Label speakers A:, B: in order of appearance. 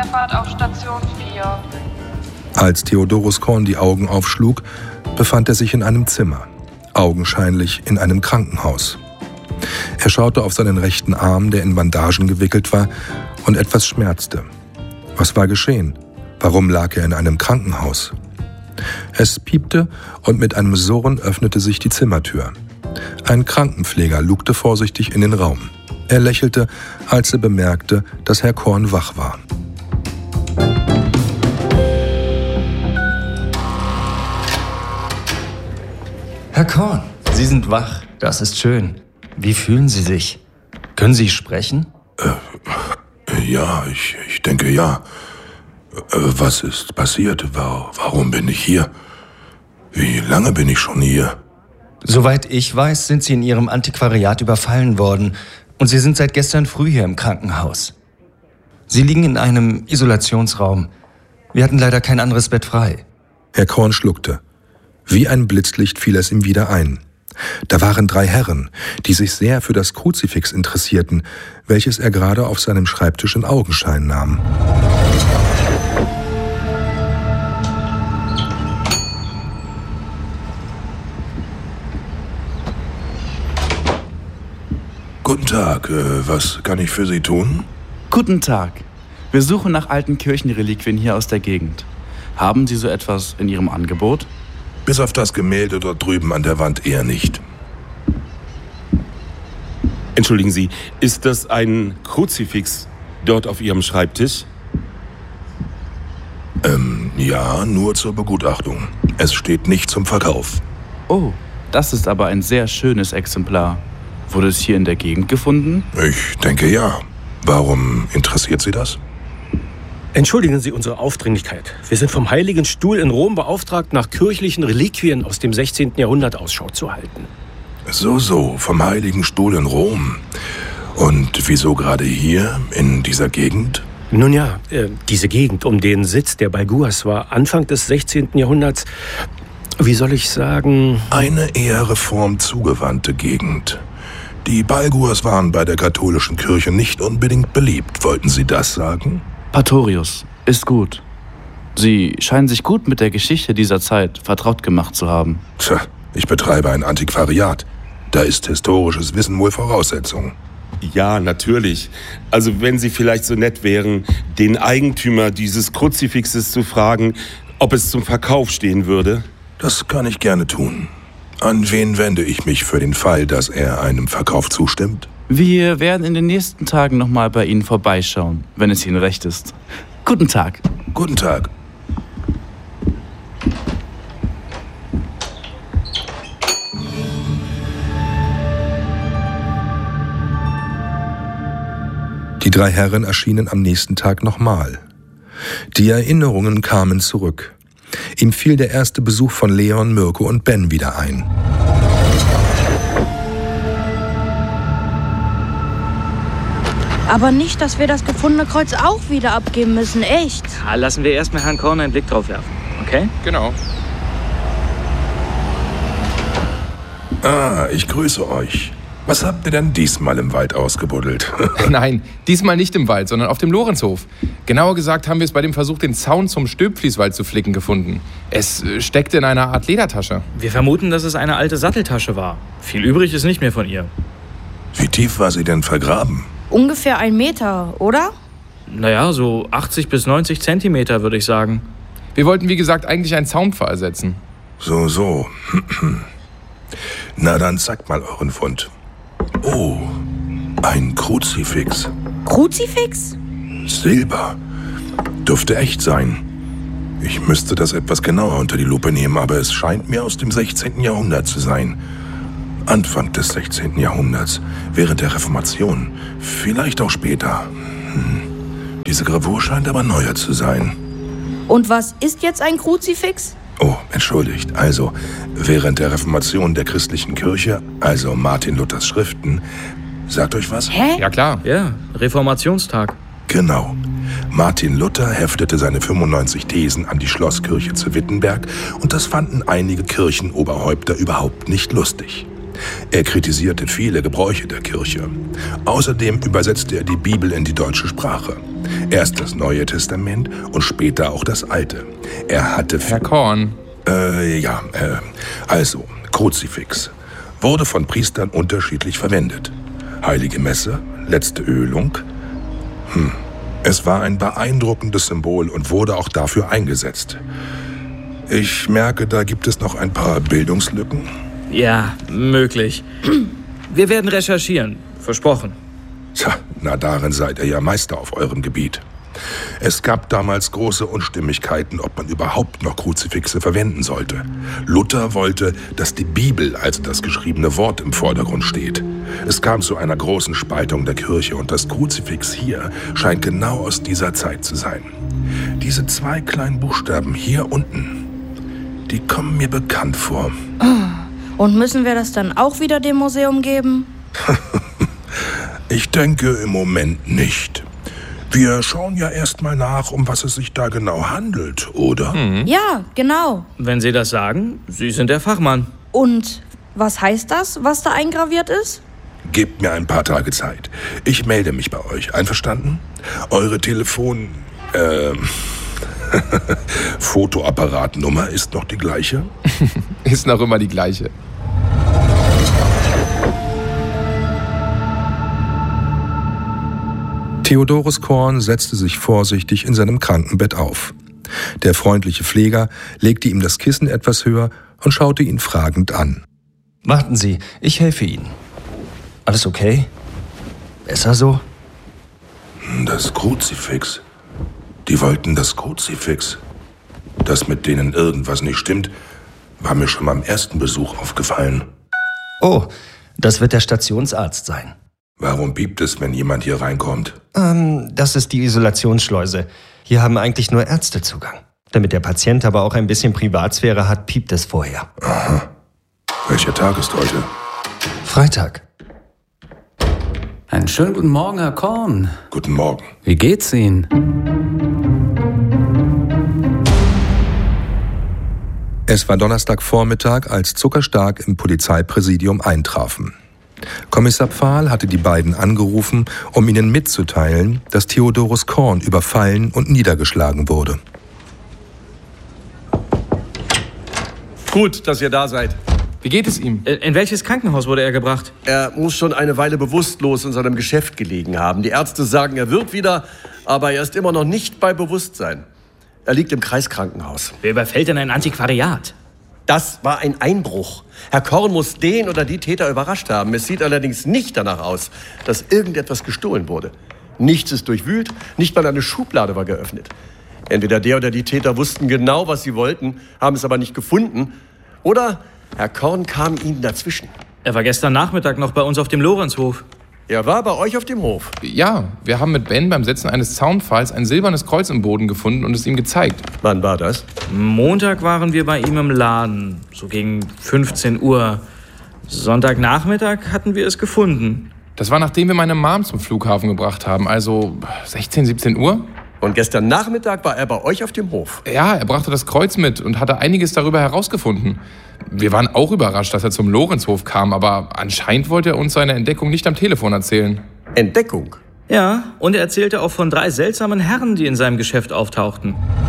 A: Weiterfahrt auf Station 4.
B: Als Theodorus Korn die Augen aufschlug, befand er sich in einem Zimmer, augenscheinlich in einem Krankenhaus. Er schaute auf seinen rechten Arm, der in Bandagen gewickelt war und etwas schmerzte. Was war geschehen? Warum lag er in einem Krankenhaus? Es piepte und mit einem Surren öffnete sich die Zimmertür. Ein Krankenpfleger lugte vorsichtig in den Raum. Er lächelte, als er bemerkte, dass Herr Korn wach war.
C: Herr Korn, Sie sind wach. Das ist schön. Wie fühlen Sie sich? Können Sie sprechen?
D: Ja, ich denke ja. Was ist passiert? Warum bin ich hier? Wie lange bin ich schon hier?
C: Soweit ich weiß, sind Sie in Ihrem Antiquariat überfallen worden und Sie sind seit gestern früh hier im Krankenhaus. Sie liegen in einem Isolationsraum. Wir hatten leider kein anderes Bett frei.
B: Herr Korn schluckte. Wie ein Blitzlicht fiel es ihm wieder ein. Da waren 3 Herren, die sich sehr für das Kruzifix interessierten, welches er gerade auf seinem Schreibtisch in Augenschein nahm.
D: Guten Tag, was kann ich für Sie tun?
E: Guten Tag. Wir suchen nach alten Kirchenreliquien hier aus der Gegend. Haben Sie so etwas in Ihrem Angebot?
D: Bis auf das Gemälde dort drüben an der Wand eher nicht.
F: Entschuldigen Sie, ist das ein Kruzifix dort auf Ihrem Schreibtisch?
D: Ja, nur zur Begutachtung. Es steht nicht zum Verkauf.
E: Oh, das ist aber ein sehr schönes Exemplar. Wurde es hier in der Gegend gefunden?
D: Ich denke ja. Warum interessiert Sie das?
G: Entschuldigen Sie unsere Aufdringlichkeit. Wir sind vom Heiligen Stuhl in Rom beauftragt, nach kirchlichen Reliquien aus dem 16. Jahrhundert Ausschau zu halten.
D: So, vom Heiligen Stuhl in Rom. Und wieso gerade hier, in dieser Gegend?
G: Nun ja, diese Gegend um den Sitz der Balguas war Anfang des 16. Jahrhunderts, wie soll ich sagen...
D: Eine eher reformzugewandte Gegend. Die Balguas waren bei der katholischen Kirche nicht unbedingt beliebt. Wollten Sie das sagen?
E: Pastorius, ist gut. Sie scheinen sich gut mit der Geschichte dieser Zeit vertraut gemacht zu haben.
D: Tja, ich betreibe ein Antiquariat. Da ist historisches Wissen wohl Voraussetzung.
F: Ja, natürlich. Also wenn Sie vielleicht so nett wären, den Eigentümer dieses Kruzifixes zu fragen, ob es zum Verkauf stehen würde.
D: Das kann ich gerne tun. An wen wende ich mich für den Fall, dass er einem Verkauf zustimmt?
E: Wir werden in den nächsten Tagen noch mal bei Ihnen vorbeischauen, wenn es Ihnen recht ist. Guten Tag.
D: Guten Tag.
B: Die 3 Herren erschienen am nächsten Tag nochmal. Die Erinnerungen kamen zurück. Ihm fiel der erste Besuch von Leon, Mirko und Ben wieder ein.
H: Aber nicht, dass wir das gefundene Kreuz auch wieder abgeben müssen, echt.
I: Ja, lassen wir erstmal Herrn Korn einen Blick drauf werfen, okay?
J: Genau.
D: Ich grüße euch. Was habt ihr denn diesmal im Wald ausgebuddelt?
J: Nein, diesmal nicht im Wald, sondern auf dem Lorenzhof. Genauer gesagt haben wir es bei dem Versuch, den Zaun zum Stülpflieswald zu flicken, gefunden. Es steckte in einer Art Ledertasche.
I: Wir vermuten, dass es eine alte Satteltasche war. Viel übrig ist nicht mehr von ihr.
D: Wie tief war sie denn vergraben?
H: Ungefähr 1 Meter, oder?
I: Naja, so 80 bis 90 Zentimeter, würde ich sagen.
J: Wir wollten, wie gesagt, eigentlich einen Zaunpfahl ersetzen.
D: So. Na, dann zeigt mal euren Fund. Oh, ein Kruzifix.
H: Kruzifix?
D: Silber. Dürfte echt sein. Ich müsste das etwas genauer unter die Lupe nehmen, aber es scheint mir aus dem 16. Jahrhundert zu sein. Anfang des 16. Jahrhunderts, während der Reformation. Vielleicht auch später. Diese Gravur scheint aber neuer zu sein.
H: Und was ist jetzt ein Kruzifix?
D: Oh, entschuldigt. Also, während der Reformation der christlichen Kirche, also Martin Luthers Schriften, sagt euch was?
H: Hä?
J: Ja, klar.
I: Ja, Reformationstag.
D: Genau. Martin Luther heftete seine 95 Thesen an die Schlosskirche zu Wittenberg und das fanden einige Kirchenoberhäupter überhaupt nicht lustig. Er kritisierte viele Gebräuche der Kirche. Außerdem übersetzte er die Bibel in die deutsche Sprache. Erst das Neue Testament und später auch das Alte. Er hatte...
J: Herr Korn.
D: Also, Kruzifix. Wurde von Priestern unterschiedlich verwendet. Heilige Messe, letzte Ölung. Es war ein beeindruckendes Symbol und wurde auch dafür eingesetzt. Ich merke, da gibt es noch ein paar Bildungslücken.
I: Ja, möglich. Wir werden recherchieren. Versprochen.
D: Tja, na darin seid ihr ja Meister auf eurem Gebiet. Es gab damals große Unstimmigkeiten, ob man überhaupt noch Kruzifixe verwenden sollte. Luther wollte, dass die Bibel, also das geschriebene Wort, im Vordergrund steht. Es kam zu einer großen Spaltung der Kirche und das Kruzifix hier scheint genau aus dieser Zeit zu sein. Diese 2 kleinen Buchstaben hier unten, die kommen mir bekannt vor.
H: Und müssen wir das dann auch wieder dem Museum geben?
D: Ich denke im Moment nicht. Wir schauen ja erstmal nach, um was es sich da genau handelt, oder?
H: Ja, genau.
I: Wenn Sie das sagen, Sie sind der Fachmann.
H: Und was heißt das, was da eingraviert ist?
D: Gebt mir ein paar Tage Zeit. Ich melde mich bei euch. Einverstanden? Eure Fotoapparatnummer ist noch die gleiche?
J: Ist noch immer die gleiche.
B: Theodorus Korn setzte sich vorsichtig in seinem Krankenbett auf. Der freundliche Pfleger legte ihm das Kissen etwas höher und schaute ihn fragend an.
C: Warten Sie, ich helfe Ihnen. Alles okay? Besser so?
D: Das Kruzifix. Die wollten das Kruzifix. Dass mit denen irgendwas nicht stimmt, war mir schon beim ersten Besuch aufgefallen.
C: Oh, das wird der Stationsarzt sein.
D: Warum piept es, wenn jemand hier reinkommt?
C: Das ist die Isolationsschleuse. Hier haben eigentlich nur Ärzte Zugang. Damit der Patient aber auch ein bisschen Privatsphäre hat, piept es vorher.
D: Aha. Welcher Tag ist heute?
C: Freitag.
K: Einen schönen guten Morgen, Herr Korn.
D: Guten Morgen.
K: Wie geht's Ihnen?
B: Es war Donnerstagvormittag, als Zuckerstark im Polizeipräsidium eintrafen. Kommissar Pfahl hatte die beiden angerufen, um ihnen mitzuteilen, dass Theodorus Korn überfallen und niedergeschlagen wurde.
L: Gut, dass ihr da seid.
J: Wie geht es ihm?
I: In welches Krankenhaus wurde er gebracht?
L: Er muss schon eine Weile bewusstlos in seinem Geschäft gelegen haben. Die Ärzte sagen, er wird wieder, aber er ist immer noch nicht bei Bewusstsein. Er liegt im Kreiskrankenhaus.
I: Wer überfällt denn ein Antiquariat?
L: Das war ein Einbruch. Herr Korn muss den oder die Täter überrascht haben. Es sieht allerdings nicht danach aus, dass irgendetwas gestohlen wurde. Nichts ist durchwühlt, nicht mal eine Schublade war geöffnet. Entweder der oder die Täter wussten genau, was sie wollten, haben es aber nicht gefunden. Oder Herr Korn kam ihnen dazwischen.
I: Er war gestern Nachmittag noch bei uns auf dem Lorenzhof.
L: Er war bei euch auf dem Hof?
J: Ja, wir haben mit Ben beim Setzen eines Zaunpfahls ein silbernes Kreuz im Boden gefunden und es ihm gezeigt.
L: Wann war das?
I: Montag waren wir bei ihm im Laden, so gegen 15 Uhr. Sonntagnachmittag hatten wir es gefunden.
J: Das war, nachdem wir meine Mom zum Flughafen gebracht haben, also 16, 17 Uhr.
L: Und gestern Nachmittag war er bei euch auf dem Hof?
J: Ja, er brachte das Kreuz mit und hatte einiges darüber herausgefunden. Wir waren auch überrascht, dass er zum Lorenzhof kam, aber anscheinend wollte er uns seine Entdeckung nicht am Telefon erzählen.
L: Entdeckung?
I: Ja, und er erzählte auch von 3 seltsamen Herren, die in seinem Geschäft auftauchten.